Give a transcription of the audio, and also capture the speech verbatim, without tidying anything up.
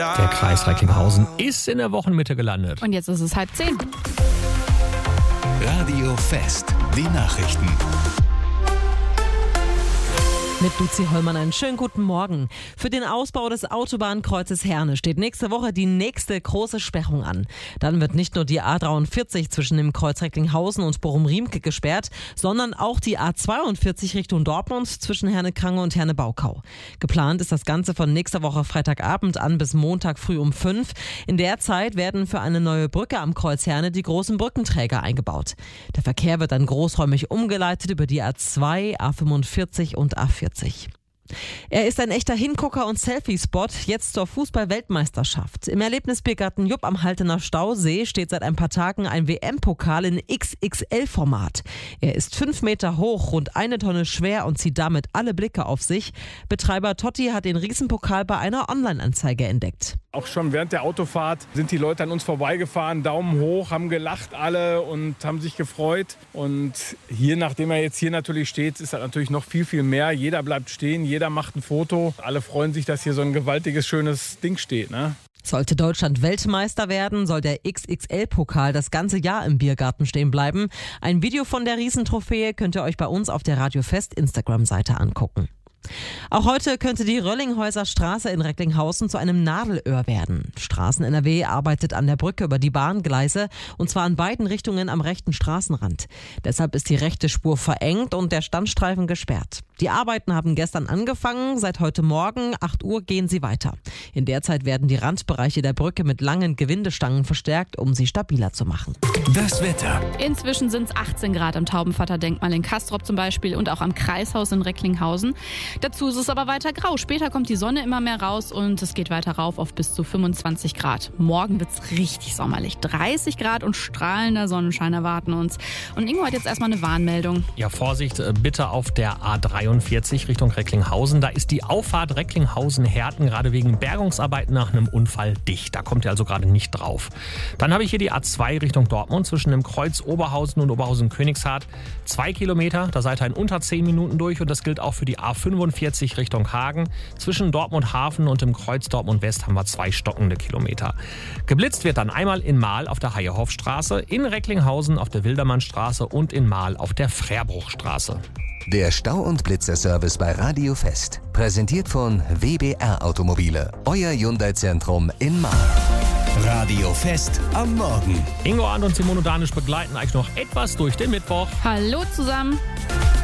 Der Kreis Recklinghausen ist in der Wochenmitte gelandet. Und jetzt ist es halb zehn. Radio Fest, die Nachrichten. Mit Luzi Hollmann einen schönen guten Morgen. Für den Ausbau des Autobahnkreuzes Herne steht nächste Woche die nächste große Sperrung an. Dann wird nicht nur die A dreiundvierzig zwischen dem Kreuz Recklinghausen und Bochum-Riemke gesperrt, sondern auch die A zweiundvierzig Richtung Dortmund zwischen Herne-Krange und Herne-Baukau. Geplant ist das Ganze von nächster Woche Freitagabend an bis Montag früh um fünf. In der Zeit werden für eine neue Brücke am Kreuz Herne die großen Brückenträger eingebaut. Der Verkehr wird dann großräumig umgeleitet über die A zwei, A fünfundvierzig und A vierzig. Er ist ein echter Hingucker und Selfie-Spot, jetzt zur Fußball-Weltmeisterschaft. Im Erlebnisbiergarten Jupp am Haltener Stausee steht seit ein paar Tagen ein W M-Pokal in X X L-Format. Er ist fünf Meter hoch, rund eine Tonne schwer und zieht damit alle Blicke auf sich. Betreiber Totti hat den Riesenpokal bei einer Online-Anzeige entdeckt. Auch schon während der Autofahrt sind die Leute an uns vorbeigefahren, Daumen hoch, haben gelacht alle und haben sich gefreut. Und hier, nachdem er jetzt hier natürlich steht, ist das natürlich noch viel, viel mehr. Jeder bleibt stehen, jeder macht ein Foto. Alle freuen sich, dass hier so ein gewaltiges, schönes Ding steht, ne? Sollte Deutschland Weltmeister werden, soll der X X L-Pokal das ganze Jahr im Biergarten stehen bleiben. Ein Video von der Riesentrophäe könnt ihr euch bei uns auf der Radio Fest Instagram-Seite angucken. Auch heute könnte die Röllinghäuser Straße in Recklinghausen zu einem Nadelöhr werden. Straßen N R W arbeitet an der Brücke über die Bahngleise und zwar in beiden Richtungen am rechten Straßenrand. Deshalb ist die rechte Spur verengt und der Standstreifen gesperrt. Die Arbeiten haben gestern angefangen, seit heute Morgen acht Uhr gehen sie weiter. In der Zeit werden die Randbereiche der Brücke mit langen Gewindestangen verstärkt, um sie stabiler zu machen. Das Wetter. Inzwischen sind es achtzehn Grad am Taubenvaterdenkmal in Castrop zum Beispiel und auch am Kreishaus in Recklinghausen. Dazu ist es aber weiter grau. Später kommt die Sonne immer mehr raus und es geht weiter rauf auf bis zu fünfundzwanzig Grad. Morgen wird es richtig sommerlich. dreißig Grad und strahlender Sonnenschein erwarten uns. Und Ingo hat jetzt erstmal eine Warnmeldung. Ja, Vorsicht bitte auf der A dreiundvierzig Richtung Recklinghausen. Da ist die Auffahrt Recklinghausen-Herten gerade wegen Bergungsarbeiten nach einem Unfall dicht. Da kommt ihr also gerade nicht drauf. Dann habe ich hier die A zwei Richtung Dortmund zwischen dem Kreuz Oberhausen und Oberhausen-Königshardt. Zwei Kilometer, da seid ihr in unter zehn Minuten durch und das gilt auch für die A fünfundvierzig Richtung Hagen. Zwischen Dortmund Hafen und dem Kreuz Dortmund West haben wir zwei stockende Kilometer. Geblitzt wird dann einmal in Mahl auf der Haierhoffstraße, in Recklinghausen auf der Wildermannstraße und in Mahl auf der Frärbruchstraße. Der Stau- und Blitzerservice bei Radio Fest. Präsentiert von W B R Automobile. Euer Hyundai-Zentrum in Mahl. Radio Fest am Morgen. Ingo Arndt und Simone Danisch begleiten euch noch etwas durch den Mittwoch. Hallo zusammen.